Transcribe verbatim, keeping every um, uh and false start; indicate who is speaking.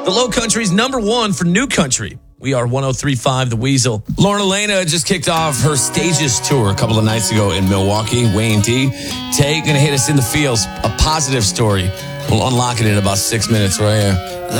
Speaker 1: The Low Country's number one for new country. We are one oh three point five The Weasel. Lauren Elena just kicked off her Stages tour a couple of nights ago in Milwaukee. Wayne D. Tay going to hit us in the feels. A positive story. We'll unlock it in about six minutes right here.